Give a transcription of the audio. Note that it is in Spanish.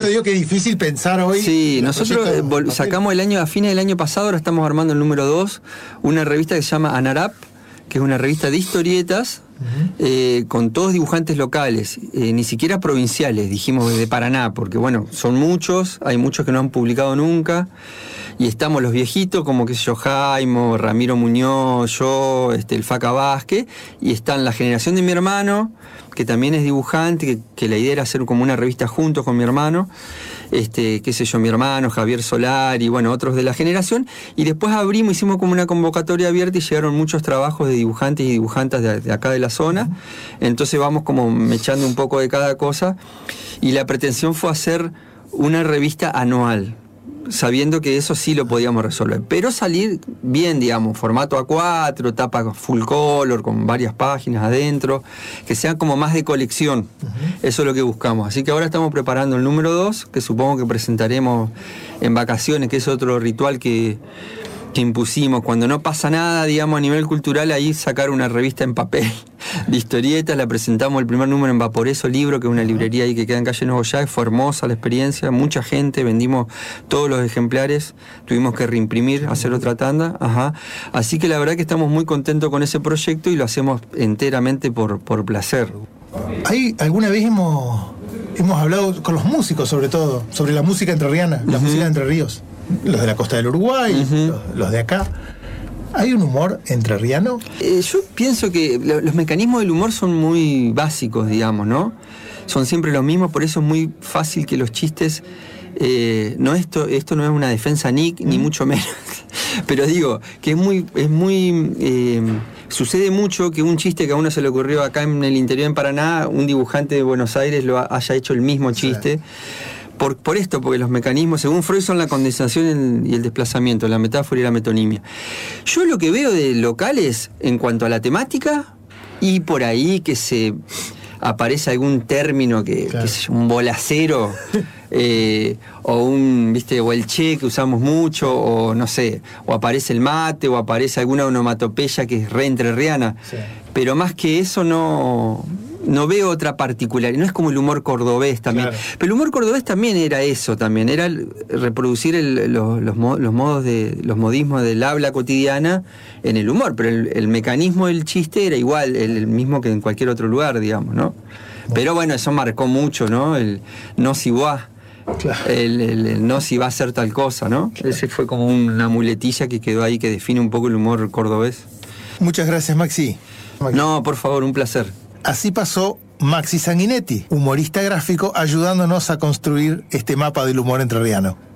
digo que es difícil pensar hoy. Sí, nosotros sacamos a fines del año pasado, ahora estamos armando el número 2, una revista que se llama Anarap, que es una revista de historietas, con todos dibujantes locales, ni siquiera provinciales, dijimos de Paraná, porque bueno, son muchos, hay muchos que no han publicado nunca, y estamos los viejitos, como qué sé yo, Jaimo, Ramiro Muñoz, yo, el Faca Vázquez, y están la generación de mi hermano, que también es dibujante, que la idea era hacer como una revista juntos con mi hermano, qué sé yo, mi hermano, Javier Solar y bueno, otros de la generación, y después hicimos como una convocatoria abierta y llegaron muchos trabajos de dibujantes y dibujantas de acá de la zona, entonces vamos como mechando un poco de cada cosa, y la pretensión fue hacer una revista anual, sabiendo que eso sí lo podíamos resolver, pero salir bien, digamos, formato A4, tapa full color, con varias páginas adentro, que sean como más de colección. Eso es lo que buscamos. Así que ahora estamos preparando el número 2, que supongo que presentaremos en vacaciones, que es otro ritual que impusimos. Cuando no pasa nada, digamos, a nivel cultural, ahí sacar una revista en papel de historietas, la presentamos el primer número en Vaporeso Libro, que es una librería ahí que queda en calle Nuevo Llave. Fue hermosa la experiencia, mucha gente, vendimos todos los ejemplares, tuvimos que reimprimir, hacer otra tanda, así que la verdad que estamos muy contentos con ese proyecto y lo hacemos enteramente por placer. ¿Alguna vez hemos hablado con los músicos, sobre todo, sobre la música entrerriana, la música de Entre Ríos? Los de la costa del Uruguay, los de acá. ¿Hay un humor entrerriano? Yo pienso que los mecanismos del humor son muy básicos, digamos, ¿no? Son siempre los mismos, por eso es muy fácil que los chistes... esto no es una defensa ni mucho menos, pero digo que sucede mucho que un chiste que a uno se le ocurrió acá en el interior en Paraná, un dibujante de Buenos Aires haya hecho el mismo chiste. Sí. Por esto, porque los mecanismos, según Freud, son la condensación y el desplazamiento, la metáfora y la metonimia. Yo lo que veo de locales, en cuanto a la temática, y por ahí que se aparece algún término que es un bolacero, o el che que usamos mucho, o no sé, o aparece el mate, o aparece alguna onomatopeya que es re entrerriana. Sí. Pero más que eso no veo otra particularidad, no es como el humor cordobés también. Claro. Pero el humor cordobés también era eso, era reproducir los modismos del habla cotidiana en el humor, pero el mecanismo del chiste era igual, el mismo que en cualquier otro lugar, digamos, ¿no? Pero bueno, eso marcó mucho, ¿no? El no si va, el no si va a hacer tal cosa, ¿no? Claro. Ese fue como una muletilla que quedó ahí que define un poco el humor cordobés. Muchas gracias, Maxi. No, por favor, un placer. Así pasó Maxi Sanguinetti, humorista gráfico, ayudándonos a construir este mapa del humor entrerriano.